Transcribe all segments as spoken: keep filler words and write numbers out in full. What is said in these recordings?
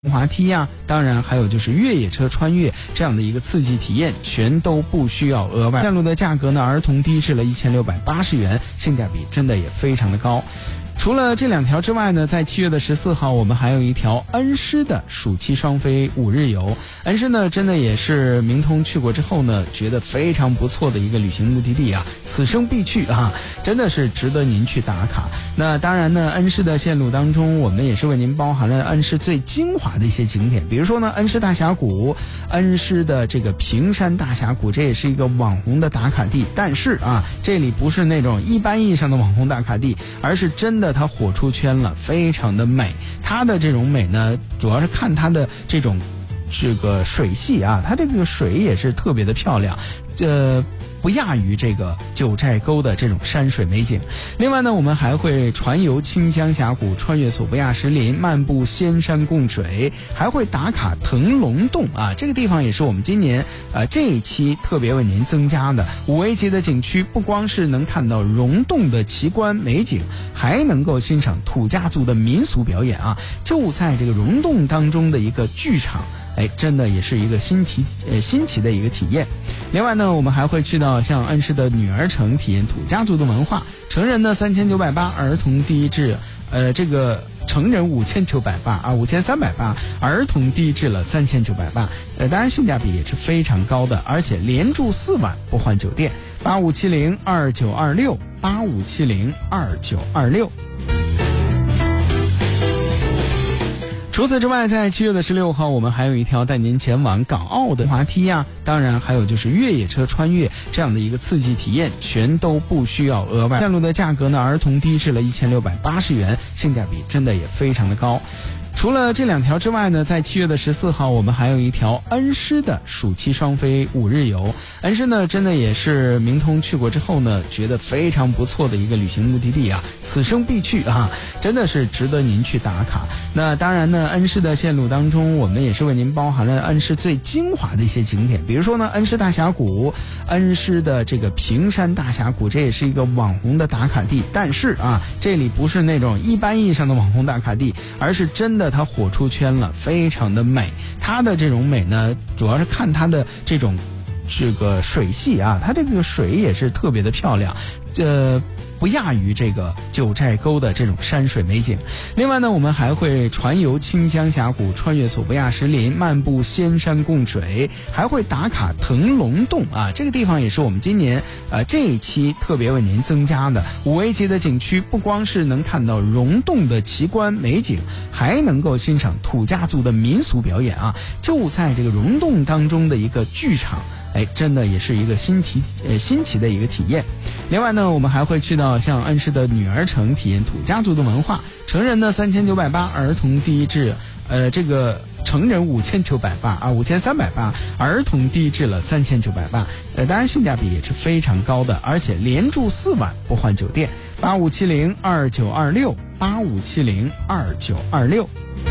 滑梯呀、啊，当然还有就是越野车穿越这样的一个刺激体验，全都不需要额外。线路的价格呢，儿童低至了一千六百八十元，性价比真的也非常的高。除了这两条之外呢，在七月的十四号，我们还有一条恩施的暑期双飞五日游。恩施呢，真的也是明通去过之后呢，觉得非常不错的一个旅行目的地啊，此生必去啊，真的是值得您去打卡。那当然呢，恩施的线路当中，我们也是为您包含了恩施最精华的一些景点，比如说呢，恩施大峡谷，恩施的这个平山大峡谷，这也是一个网红的打卡地。但是啊，这里不是那种一般意义上的网红打卡地，而是真的它火出圈了，非常的美。它的这种美呢，主要是看它的这种这个水系啊，它这个水也是特别的漂亮，呃。不亚于这个九寨沟的这种山水美景。另外呢，我们还会船游清江峡谷，穿越索布亚石林，漫步仙山贡水，还会打卡腾龙洞啊，这个地方也是我们今年呃这一期特别为您增加的五 A 级的景区，不光是能看到溶洞的奇观美景，还能够欣赏土家族的民俗表演啊，就在这个溶洞当中的一个剧场。哎，真的也是一个新奇呃新奇的一个体验。另外呢，我们还会去到像恩施的女儿城，体验土家族的文化。成人呢三千九百八，儿童低至呃这个成人五千九百八啊五千三百八，儿童低至了三千九百八。呃，当然性价比也是非常高的，而且连住四晚不换酒店。八五七零二九二六八五七零二九二六。除此之外，在七月的十六号，我们还有一条带您前往港澳的滑梯呀、啊，当然还有就是越野车穿越这样的一个刺激体验，全都不需要额外。线路的价格呢，儿童低至了一千六百八十元，性价比真的也非常的高。除了这两条之外呢，在七月的十四号，我们还有一条恩施的暑期双飞五日游。恩施呢，真的也是明通去过之后呢，觉得非常不错的一个旅行目的地啊，此生必去啊，真的是值得您去打卡。那当然呢，恩施的线路当中，我们也是为您包含了恩施最精华的一些景点，比如说呢，恩施大峡谷，恩施的这个平山大峡谷，这也是一个网红的打卡地。但是啊，这里不是那种一般意义上的网红打卡地，而是真的它火出圈了，非常的美。它的这种美呢，主要是看它的这种这个水系啊，它这个水也是特别的漂亮，呃。不亚于这个九寨沟的这种山水美景。另外呢，我们还会船游清江峡谷，穿越索布亚石林，漫步仙山贡水，还会打卡腾龙洞啊，这个地方也是我们今年呃这一期特别为您增加的五 A 级的景区，不光是能看到溶洞的奇观美景，还能够欣赏土家族的民俗表演啊，就在这个溶洞当中的一个剧场。哎，真的也是一个新奇呃新奇的一个体验。另外呢，我们还会去到像恩施的女儿城，体验土家族的文化。成人呢三千九百八，儿童低至呃这个成人五千九百八啊五千三百八，儿童低至了三千九百八。呃，当然性价比也是非常高的，而且连住四晚不换酒店。八五七零二九二六八五七零二九二六。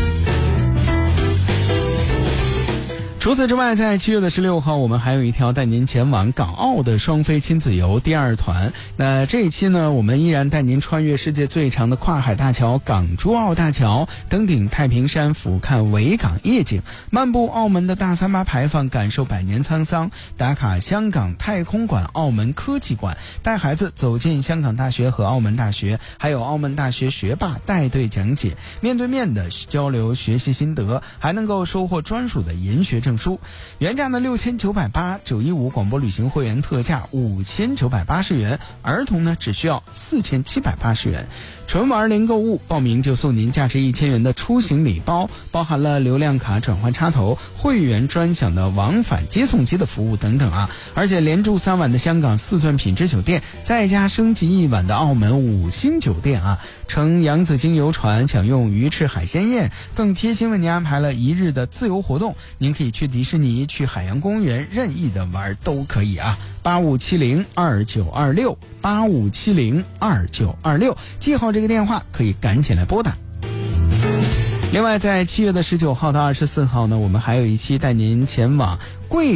除此之外，在七月的十六号，我们还有一条带您前往港澳的双飞亲子游第二团。那这一期呢，我们依然带您穿越世界最长的跨海大桥港珠澳大桥，登顶太平山，俯瞰维港夜景，漫步澳门的大三巴牌坊，感受百年沧桑，打卡香港太空馆、澳门科技馆，带孩子走进香港大学和澳门大学，还有澳门大学学霸带队讲解，面对面的交流学习心得，还能够收获专属的研学证书。原价呢六千九百八，九一五广播旅行会员特价五千九百八十元，儿童呢只需要四千七百八十元。纯玩零购物，报名就送您价值一千元的出行礼包，包含了流量卡转换插头、会员专享的往返接送机的服务等等啊！而且连住三晚的香港四钻品质酒店，再加升级一晚的澳门五星酒店啊！乘扬子鲸游船享用鱼翅海鲜宴，更贴心为您安排了一日的自由活动，您可以去迪士尼、去海洋公园，任意的玩都可以啊！八五七零二九二六八五七零二九二六，记好这个电话，可以赶紧来拨打。另外，在七月的十九号到二十四号呢，我们还有一期带您前往贵